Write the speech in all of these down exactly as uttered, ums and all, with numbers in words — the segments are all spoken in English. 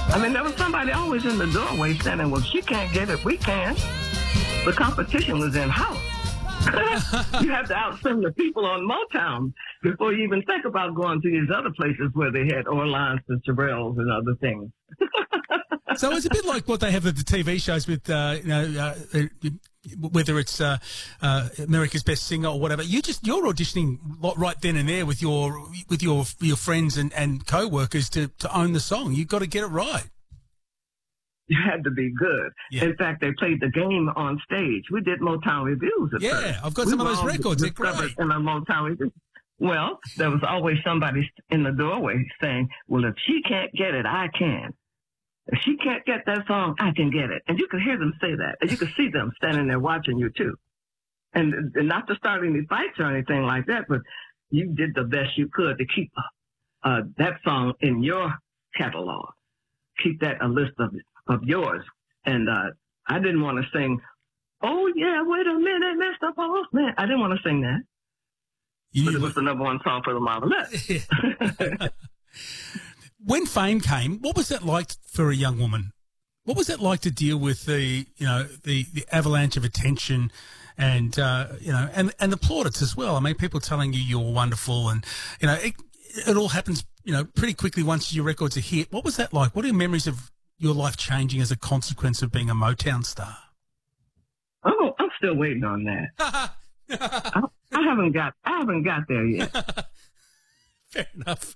I mean, there was somebody always in the doorway standing, well, she can't get it, we can. The competition was in-house. You have to outsing the people on Motown before you even think about going to these other places where they had Orleans and Sorrells and other things. So it's a bit like what they have at the T V shows with, uh, you know, uh, whether it's uh, uh, America's Best Singer or whatever. You just you're auditioning right then and there with your with your your friends and, and co-workers to, to own the song. You've got to get it right. You had to be good. Yeah. In fact, they played the game on stage. We did Motown reviews at Yeah, first. I've got we some of those records. They're great. In a Motown review. Well, there was always somebody in the doorway saying, well, if she can't get it, I can. If she can't get that song, I can get it. And you could hear them say that. And you could see them standing there watching you, too. And, and not to start any fights or anything like that, but you did the best you could to keep uh, that song in your catalog. Keep that a list of of yours. And uh, I didn't want to sing, oh, yeah, wait a minute, Mister Postman. I didn't want to sing that. You but it was the number one song for the Marvelettes. When fame came, what was that like for a young woman? What was that like to deal with the, you know, the, the avalanche of attention and, uh, you know, and, and the plaudits as well? I mean, people telling you you're wonderful and, you know, it, it all happens, you know, pretty quickly once your record's a hit. What was that like? What are your memories of your life changing as a consequence of being a Motown star? Oh, I'm still waiting on that. I, I haven't got, I haven't got there yet. Fair enough.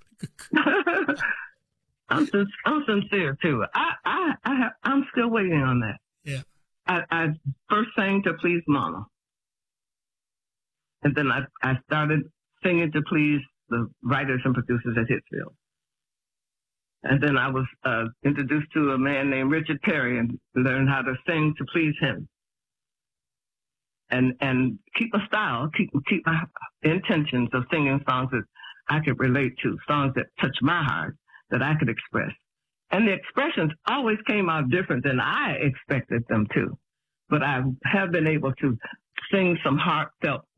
I'm just, I'm sincere too. I, I, I have, I'm still waiting on that. Yeah. I, I first sang to please Mama, and then I, I started singing to please the writers and producers at Hitsville. And then I was uh, introduced to a man named Richard Perry and learned how to sing to please him. And and keep a style, keep keep my intentions of singing songs that I could relate to, songs that touch my heart, that I could express. And the expressions always came out different than I expected them to. But I have been able to sing some heartfelt